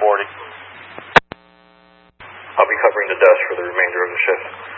40. I'll be covering the dust for the remainder of the shift.